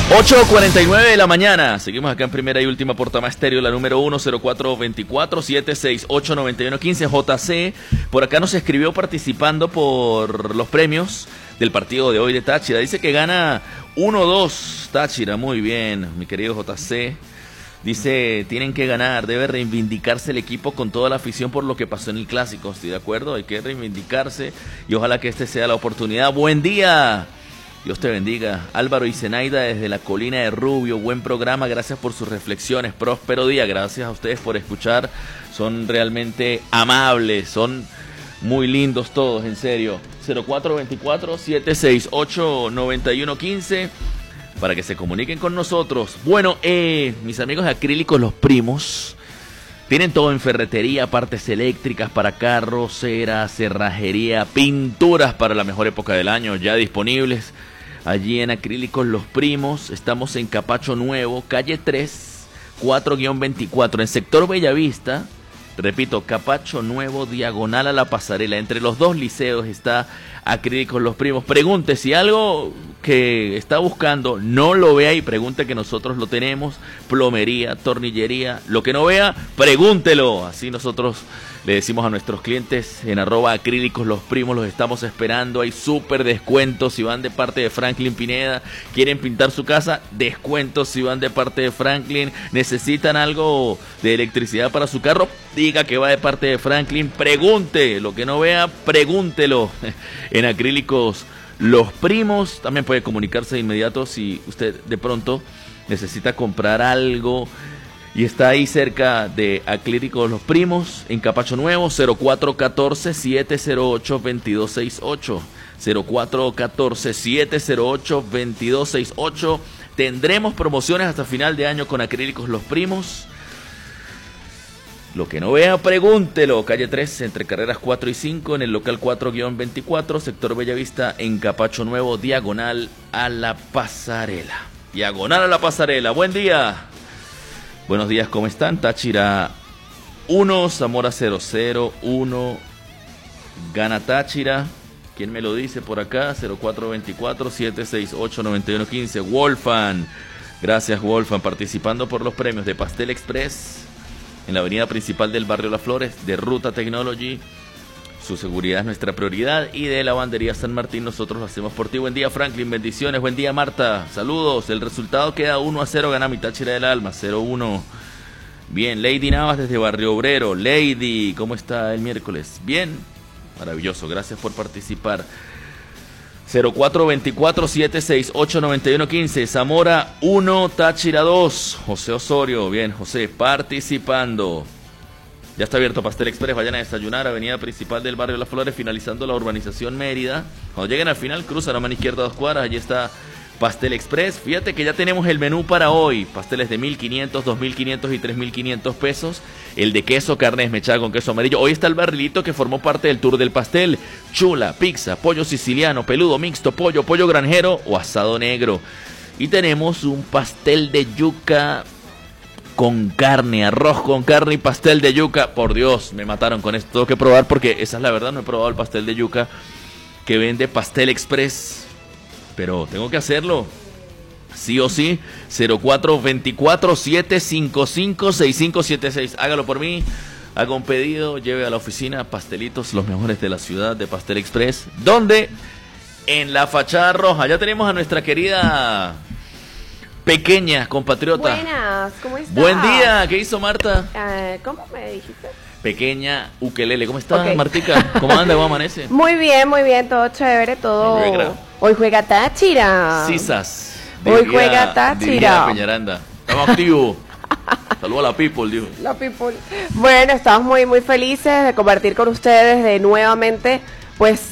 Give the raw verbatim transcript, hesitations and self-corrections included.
ocho cuarenta y nueve de la mañana. Seguimos acá en primera y última Portama Estéreo, la número uno, cero cuatro dos cuatro, siete seis ocho, nueve uno uno cinco. J C, por acá nos escribió participando por los premios del partido de hoy de Táchira. Dice que gana uno dos Táchira. Muy bien, mi querido J C. Dice, tienen que ganar, debe reivindicarse el equipo con toda la afición por lo que pasó en el Clásico. Estoy de acuerdo, hay que reivindicarse y ojalá que este sea la oportunidad. Buen día. Dios te bendiga. Álvaro y Zenaida desde la Colina de Rubio. Buen programa, gracias por sus reflexiones. Próspero día, gracias a ustedes por escuchar. Son realmente amables, son muy lindos todos, en serio. cero cuatro dos cuatro, siete seis ocho, nueve uno uno cinco para que se comuniquen con nosotros. Bueno, eh, mis amigos de Acrílicos Los Primos tienen todo en ferretería, partes eléctricas para carros, cera, cerrajería, pinturas para la mejor época del año ya disponibles. Allí en Acrílicos Los Primos, estamos en Capacho Nuevo, calle tres, cuatro veinticuatro, en sector Bellavista. Repito, Capacho Nuevo, diagonal a la pasarela. Entre los dos liceos está Acrílicos Los Primos. Pregunte si algo que está buscando no lo vea y pregunte que nosotros lo tenemos. Plomería, tornillería, lo que no vea, pregúntelo. Así nosotros le decimos a nuestros clientes en arroba Acrílicos Los Primos, los estamos esperando. Hay súper descuentos si van de parte de Franklin Pineda. Quieren pintar su casa, descuentos si van de parte de Franklin. Necesitan algo de electricidad para su carro, diga que va de parte de Franklin. Pregunte, lo que no vea, pregúntelo. En Acrílicos Los Primos también puede comunicarse de inmediato si usted de pronto necesita comprar algo y está ahí cerca de Acrílicos Los Primos, en Capacho Nuevo. Cero cuatro uno cuatro, siete cero ocho, dos dos seis ocho, cero cuatro uno cuatro, siete cero ocho, dos dos seis ocho. Tendremos promociones hasta final de año con Acrílicos Los Primos. Lo que no vea, pregúntelo. Calle tres, entre carreras cuatro y cinco, en el local cuatro veinticuatro, sector Bellavista, en Capacho Nuevo, diagonal a la pasarela. Diagonal a la pasarela. Buen día. Buenos días, ¿cómo están? Táchira uno, Zamora cero cero, uno. Gana Táchira. ¿Quién me lo dice por acá? cero cuatro dos cuatro, siete seis ocho, nueve uno uno cinco. Wolfan. Gracias, Wolfan, participando por los premios de Pastel Express en la avenida principal del barrio Las Flores, de Ruta Technology. Su seguridad es nuestra prioridad. Y de Lavandería San Martín, nosotros lo hacemos por ti. Buen día, Franklin, bendiciones. Buen día, Marta, saludos. El resultado queda uno a cero, gana mi Táchira del Alma, cero uno. Bien, Lady Navas desde Barrio Obrero. Lady, ¿cómo está el miércoles? Bien, maravilloso, gracias por participar. Cero cuatro dos cuatro, siete seis ocho, nueve uno uno cinco. Zamora uno, Táchira dos. José Osorio, bien, José, participando. Ya está abierto Pastel Express, vayan a desayunar, avenida principal del barrio Las Flores, finalizando la urbanización Mérida. Cuando lleguen al final, cruzan a mano izquierda dos cuadras, allí está Pastel Express. Fíjate que ya tenemos el menú para hoy. Pasteles de mil quinientos, dos mil quinientos y tres mil quinientos pesos. El de queso, carne desmechada con queso amarillo. Hoy está el barrilito que formó parte del tour del pastel. Chula, pizza, pollo siciliano, peludo, mixto, pollo, pollo granjero o asado negro. Y tenemos un pastel de yuca con carne, arroz con carne y pastel de yuca. Por Dios, me mataron con esto. Tengo que probar porque esa es la verdad, no he probado el pastel de yuca que vende Pastel Express. Pero tengo que hacerlo, sí o sí. Cero cuatro dos cuatro, siete cinco cinco, seis cinco siete seis. Hágalo por mí, haga un pedido, lleve a la oficina pastelitos, los mejores de la ciudad, de Pastel Express. ¿Dónde? En la Fachada Roja. Ya tenemos a nuestra querida Pequeña, compatriota. Buenas, ¿cómo estás? Buen día, ¿qué hizo Marta? Uh, ¿Cómo me dijiste? Pequeña Ukelele, ¿cómo está, Okay. Martica? ¿Cómo anda? ¿Cómo amanece? Muy bien, muy bien, todo chévere, todo. Hoy juega Táchira. Sisas. Hoy juega Táchira. Peñaranda. Estamos activos. Saludos a la people, digo. La people. Bueno, estamos muy, muy felices de compartir con ustedes de nuevamente, pues,